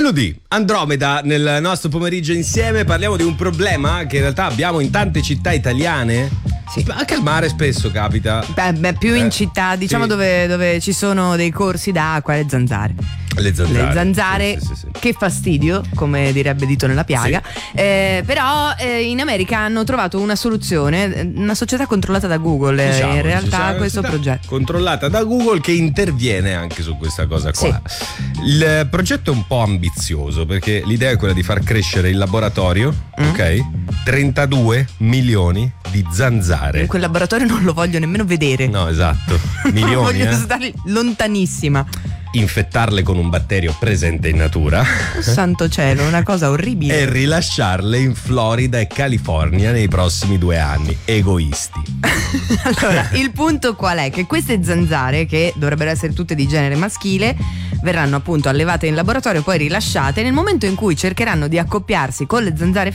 Elodie, Andromeda nel nostro pomeriggio insieme. Parliamo di un problema che in realtà abbiamo in tante città italiane. Sì. Anche al mare spesso capita. Beh, più in città, diciamo, sì. dove ci sono dei corsi d'acqua, le zanzare. Le zanzare, sì. Che fastidio, come direbbe Dito nella piaga. Sì. Però in America hanno trovato una soluzione, una società controllata da Google, diciamo, in realtà questo progetto. Controllata da Google che interviene anche su questa cosa qua. Sì. Il progetto è un po' ambizioso perché l'idea è quella di far crescere il laboratorio, ok? 32 milioni di zanzare. In quel laboratorio non lo voglio nemmeno vedere. No, esatto. Milioni. Voglio stare lontanissima. Infettarle con un batterio presente in natura. Santo cielo, una cosa orribile. E rilasciarle in Florida e California nei prossimi 2 anni. Egoisti. Allora, il punto qual è? Che queste zanzare, che dovrebbero essere tutte di genere maschile, verranno appunto allevate in laboratorio, poi rilasciate. Nel momento in cui cercheranno di accoppiarsi con le zanzare